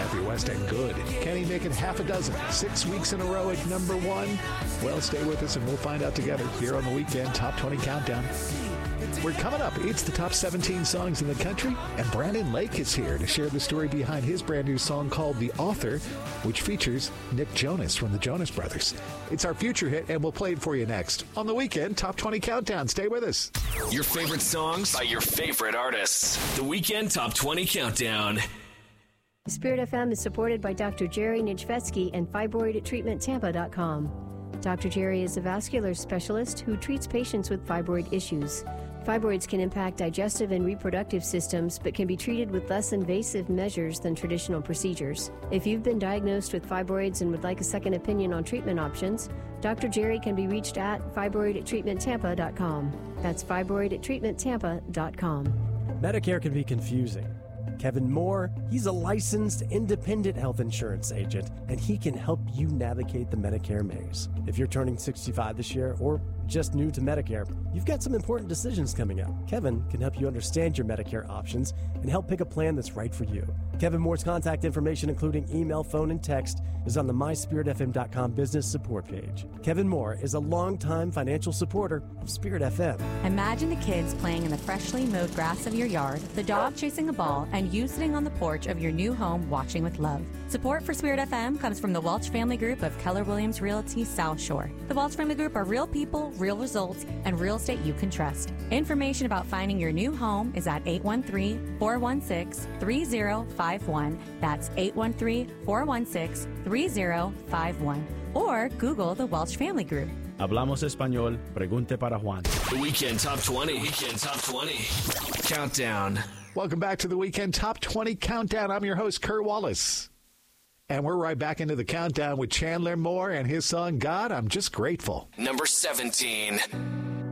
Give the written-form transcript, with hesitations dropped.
Matthew West and Good. Can he make it half a dozen? 6 weeks in a row at number one? Well, stay with us and we'll find out together here on the Weekend Top 20 Countdown. We're coming up. It's the top 17 songs in the country, and Brandon Lake is here to share the story behind his brand new song called The Author, which features Nick Jonas from the Jonas Brothers. It's our future hit, and we'll play it for you next on the Weekend Top 20 Countdown. Stay with us. Your favorite songs by your favorite artists. The Weekend Top 20 Countdown. Spirit FM is supported by Dr. Jerry Nijvetsky and fibroidtreatmenttampa.com. Dr. Jerry is a vascular specialist who treats patients with fibroid issues. Fibroids can impact digestive and reproductive systems, but can be treated with less invasive measures than traditional procedures. If you've been diagnosed with fibroids and would like a second opinion on treatment options, Dr. Jerry can be reached at fibroidtreatmentttampa.com. That's fibroidtreatmentttampa.com. Medicare can be confusing. Kevin Moore, he's a licensed independent health insurance agent, and he can help you navigate the Medicare maze. If you're turning 65 this year or just new to Medicare, you've got some important decisions coming up. Kevin can help you understand your Medicare options and help pick a plan that's right for you. Kevin Moore's contact information, including email, phone, and text, is on the myspiritfm.com business support page. Kevin Moore is a longtime financial supporter of Spirit FM. Imagine the kids playing in the freshly mowed grass of your yard, the dog chasing a ball, and you sitting on the porch of your new home watching with love. Support for Spirit FM comes from the Welch Family Group of Keller Williams Realty South Shore. The Welch Family Group are real people, real results, and real estate you can trust. Information about finding your new home is at 813-416-3051. That's 813-416-3051. Or Google the Welch Family Group. Hablamos español. Pregunte para Juan. The Weekend Top 20. Weekend Top 20 Countdown. Welcome back to the Weekend Top 20 Countdown. I'm your host, Kurt Wallace. And we're right back into the countdown with Chandler Moore and his song, God, I'm Just Grateful. Number 17.